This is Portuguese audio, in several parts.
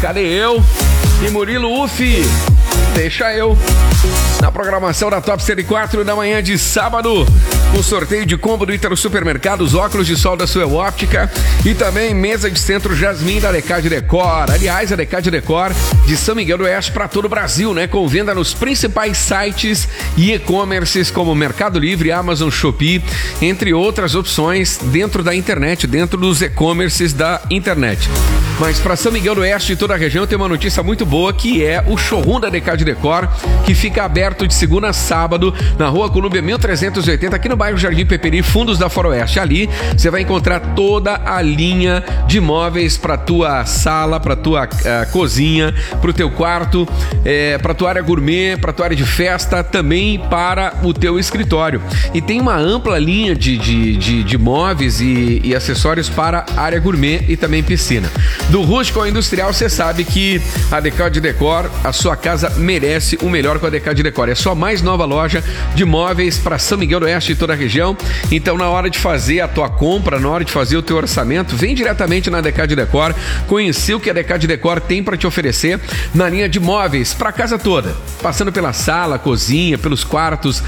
Cadê eu? E Murilo Ufi, deixa eu. Na programação da Top 104 da manhã de sábado, o sorteio de combo do Ítalo Supermercados, óculos de sol da sua óptica e também mesa de centro Jasmim da Decade Decor. Aliás, a Decade Decor de São Miguel do Oeste para todo o Brasil, né? Com venda nos principais sites e e-commerces como Mercado Livre, Amazon, Shopee, entre outras opções dentro da internet, dentro dos e-commerces da internet. Mas para São Miguel do Oeste e toda a região tem uma notícia muito boa, que é o showroom da Decade Decor, que fica aberto de segunda a sábado na Rua Colúmbia 1380, aqui no bairro Jardim Peperi, fundos da Faroeste. Ali você vai encontrar toda a linha de móveis para tua sala, para tua cozinha, para o teu quarto, para tua área gourmet, para tua área de festa, também para o teu escritório. E tem uma ampla linha de móveis e acessórios para área gourmet e também piscina. Do rústico ao industrial, você sabe que a Decade Decor, a sua casa merece o melhor com a Decade Decor. É a sua mais nova loja de móveis para São Miguel do Oeste e toda a região. Então, na hora de fazer a tua compra, na hora de fazer o teu orçamento, vem diretamente na Decade Decor, conhecer o que a Decade Decor tem para te oferecer na linha de móveis para a casa toda, passando pela sala, cozinha, pelos quartos,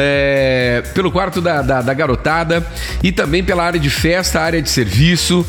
pelo quarto da garotada e também pela área de festa, área de serviço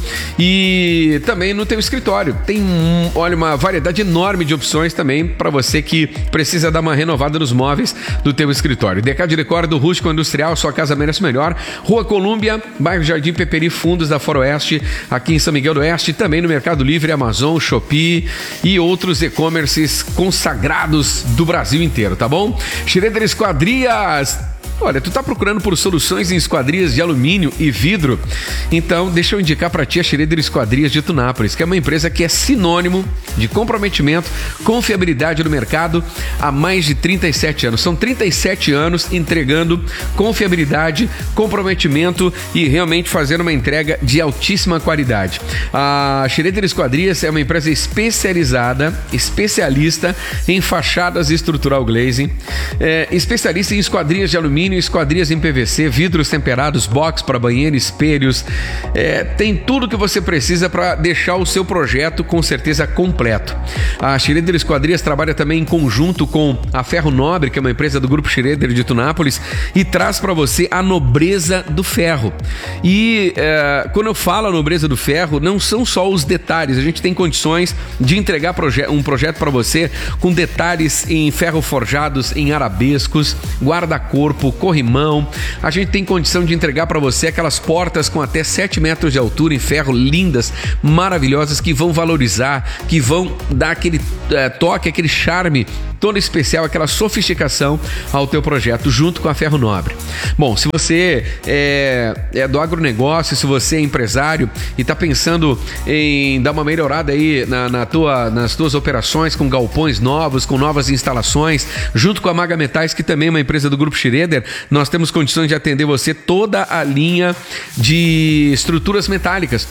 e também no teu escritório. Tem, olha, uma variedade enorme de opções também para você que precisa dar uma renovada nos móveis do teu escritório. Decade Decor do rústico ao industrial, sua casa merece melhor. Rua Colúmbia, bairro Jardim Peperi, fundos da Faroeste, aqui em São Miguel do Oeste, também no Mercado Livre, Amazon, Shopee e outros e-commerces consagrados do Brasil inteiro, tá bom? Schroeder Esquadrias. Olha, tu tá procurando por soluções em esquadrias de alumínio e vidro? Então, deixa eu indicar para ti a Schroeder Esquadrias de Tunápolis, que é uma empresa que é sinônimo de comprometimento, confiabilidade no mercado há mais de 37 anos. São 37 anos entregando confiabilidade, comprometimento e realmente fazendo uma entrega de altíssima qualidade. A Schroeder Esquadrias é uma empresa especialista em fachadas estrutural glazing, especialista em esquadrias de alumínio, esquadrias em PVC, vidros temperados, box para banheiro, espelhos, tem tudo que você precisa para deixar o seu projeto com certeza completo. A Schroeder Esquadrias trabalha também em conjunto com a Ferro Nobre, que é uma empresa do Grupo Schroeder de Tunápolis, e traz para você a nobreza do ferro. E quando eu falo a nobreza do ferro, não são só os detalhes, a gente tem condições de entregar um projeto para você com detalhes em ferro forjados, em arabescos, guarda-corpo, corrimão. A gente tem condição de entregar para você aquelas portas com até 7 metros de altura em ferro, lindas, maravilhosas, que vão valorizar, que vão dar aquele toque, aquele charme todo especial, aquela sofisticação ao teu projeto, junto com a Ferro Nobre. Bom, se você é do agronegócio, se você é empresário e está pensando em dar uma melhorada aí nas tuas operações, com galpões novos, com novas instalações, junto com a Maga Metais, que também é uma empresa do Grupo Schroeder, nós temos condições de atender você toda a linha de estruturas metálicas,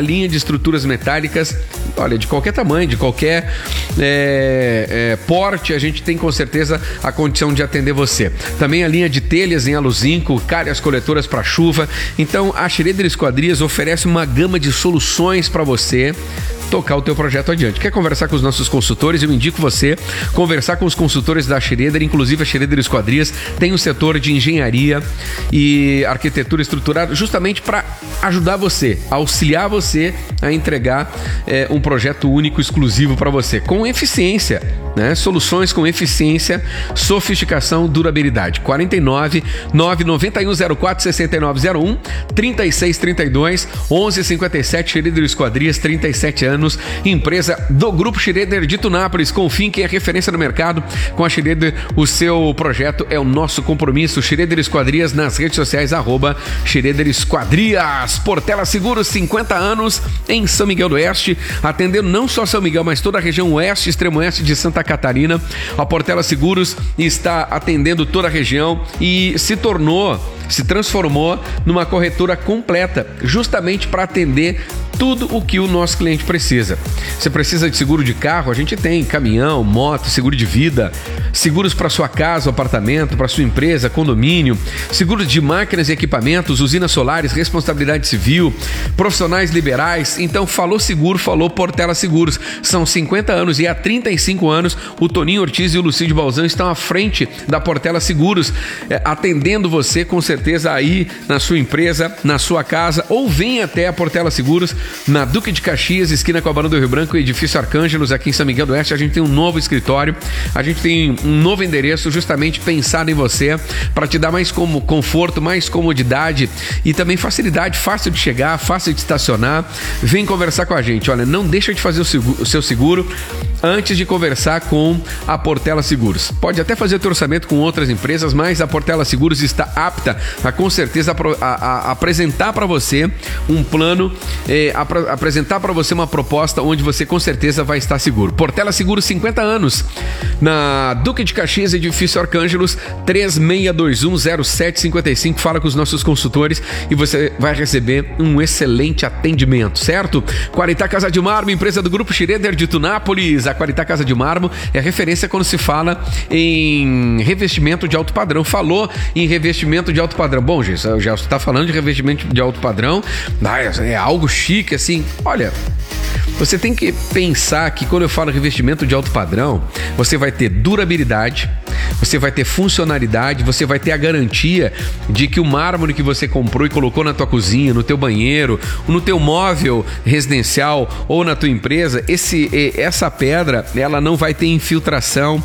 olha, de qualquer tamanho, de qualquer porte, a gente tem com certeza a condição de atender você. Também a linha de telhas em aluzinco, calhas coletoras para chuva. Então a Schroeder Esquadrias oferece uma gama de soluções para você tocar o teu projeto adiante. Quer conversar com os nossos consultores? Eu indico você conversar com os consultores da Schroeder, inclusive a Schroeder Esquadrias tem um setor de engenharia e arquitetura estruturada justamente para ajudar você, auxiliar você a entregar um projeto único, exclusivo para você, com eficiência, né? Soluções com eficiência, sofisticação, durabilidade. 49 99104 6901 3632 1157 Schroeder Esquadrias, 37 anos, empresa do Grupo Schroeder de Tunápolis. Confie em quem é referência no mercado. Com a Schroeder, o seu projeto é o nosso compromisso. Schroeder Esquadrias nas redes sociais, @Schroeder Esquadrias. Portela Seguros, 50 anos em São Miguel do Oeste, atendendo não só São Miguel, mas toda a região oeste, extremo oeste de Santa Catarina. A Portela Seguros está atendendo toda a região e se tornou se transformou numa corretora completa, justamente para atender tudo o que o nosso cliente precisa. Você precisa de seguro de carro? A gente tem caminhão, moto, seguro de vida, seguros para sua casa, apartamento, para sua empresa, condomínio, seguros de máquinas e equipamentos, usinas solares, responsabilidade civil, profissionais liberais. Então, falou seguro, falou Portela Seguros. São 50 anos e há 35 anos o Toninho Ortiz e o Lucídio Balzan estão à frente da Portela Seguros, atendendo você com certeza aí na sua empresa, na sua casa, ou vem até a Portela Seguros, na Duque de Caxias, esquina com a Barão do Rio Branco, edifício Arcângelos, aqui em São Miguel do Oeste. A gente tem um novo escritório, a gente tem um novo endereço, justamente pensado em você, para te dar mais conforto, mais comodidade e também facilidade, fácil de chegar, fácil de estacionar. Vem conversar com a gente. Olha, não deixa de fazer o seu seguro antes de conversar com a Portela Seguros. Pode até fazer o teu orçamento com outras empresas, mas a Portela Seguros está apta a, com certeza, a apresentar para você um plano, apresentar para você uma proposta onde você com certeza vai estar seguro. Portela Seguros, 50 anos, na Duque de Caxias, edifício Arcângelos, 36210755. Fala com os nossos consultores e você vai receber um excelente atendimento, certo? Qualitá Casa de Mármore, empresa do Grupo Schroeder de Tunápolis. A Qualitá Casa de Mármore é referência quando se fala em revestimento de alto padrão. Falou em revestimento de alto padrão. Bom, gente, já está falando de revestimento de alto padrão. É algo chique, assim. Olha, você tem que pensar que quando eu falo revestimento de alto padrão, você vai ter durabilidade, você vai ter funcionalidade, você vai ter a garantia de que o mármore que você comprou e colocou na tua cozinha, no teu banheiro, no teu móvel residencial ou na tua empresa, essa pedra, ela não vai ter infiltração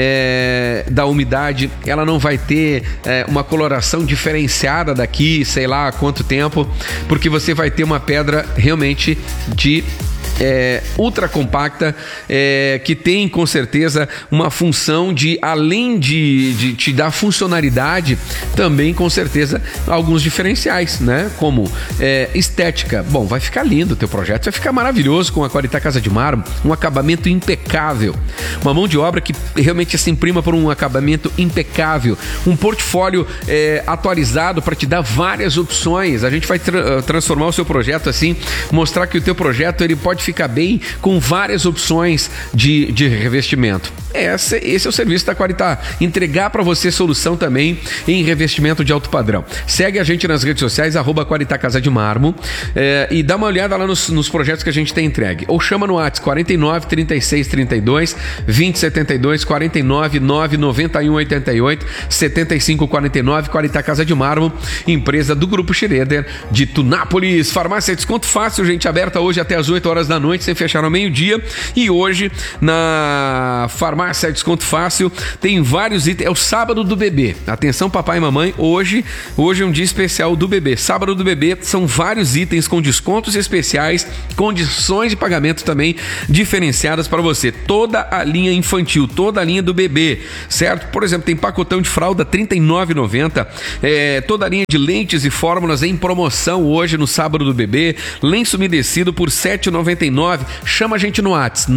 da umidade, ela não vai ter uma coloração diferenciada daqui, sei lá há quanto tempo, porque você vai ter uma pedra realmente de ultra compacta, que tem com certeza uma função de, além de te dar funcionalidade, também com certeza alguns diferenciais, né? Como estética. Bom, vai ficar lindo o teu projeto, vai ficar maravilhoso com a Qualitá Casa de Mármore, um acabamento impecável, uma mão de obra que realmente se imprima por um acabamento impecável, um portfólio atualizado para te dar várias opções. A gente vai transformar o seu projeto assim, mostrar que o teu projeto ele pode ficar bem com várias opções de revestimento. Esse é o serviço da Qualitá, entregar para você solução também em revestimento de alto padrão. Segue a gente nas redes sociais, @Qualitá Casa de Mármore, e dá uma olhada lá nos projetos que a gente tem entregue. Ou chama no WhatsApp 49 36 32 20 72, 49 9 91 88 75 49. Qualitá Casa de Mármore, empresa do Grupo Schroeder de Tunápolis. Farmácia Desconto Fácil, gente, aberta hoje até as 8 horas da noite, sem fechar no meio-dia. E hoje, na Farmácia Desconto Fácil, tem vários itens. É o sábado do bebê. Atenção, papai e mamãe, hoje é um dia especial do bebê. Sábado do bebê, são vários itens com descontos especiais, condições de pagamento também diferenciadas para você. Toda a linha infantil, toda a linha do bebê, certo? Por exemplo, tem pacotão de fralda R$ 39,90. Toda a linha de lentes e fórmulas em promoção hoje no sábado do bebê. Lenço umedecido por R$ 7,99. Chama a gente no WhatsApp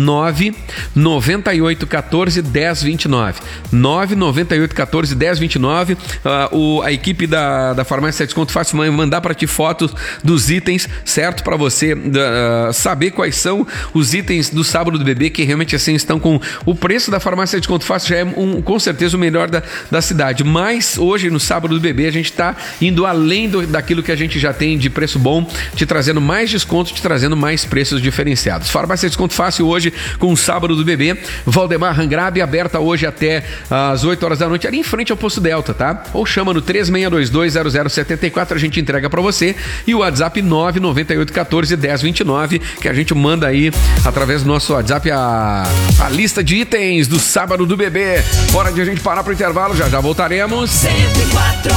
998 14 10 29. 998 14 10 29. A equipe da Farmácia Desconto Fácil vai mandar para ti fotos dos itens, certo? Para você saber quais são os itens do sábado do bebê, que realmente assim estão com o preço da Farmácia Desconto Fácil, já é com certeza o melhor da cidade. Mas hoje, no sábado do bebê, a gente está indo além daquilo que a gente já tem de preço bom, te trazendo mais desconto, te trazendo mais preços diferenciados. Farmácia Desconto Fácil hoje com o sábado do bebê. Valdemar Rangrabe, aberta hoje até as 8 horas da noite, ali em frente ao Posto Delta, tá? Ou chama no 36220074, a gente entrega para você. E o WhatsApp 998 14 10 29, que a gente manda aí através do nosso WhatsApp a lista de itens do sábado do bebê. Hora de a gente parar pro intervalo, já voltaremos. 104.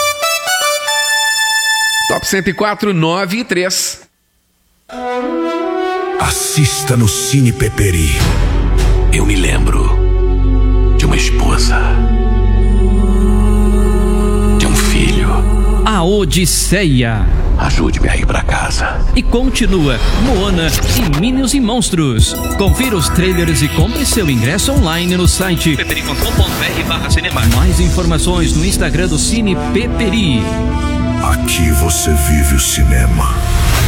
Top 104, 9 e 3. Assista no Cine Peperi. Eu me lembro de uma esposa, de um filho. A A Odisseia. Ajude-me a ir pra casa. E continua Moana e Minions e Monstros. Confira os trailers e compre seu ingresso online no site peperi.com.br/cinema. Mais informações no Instagram do Cine Peperi. Aqui você vive o cinema.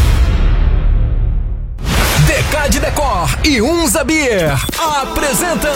Decade Decor e Unza Beer apresentam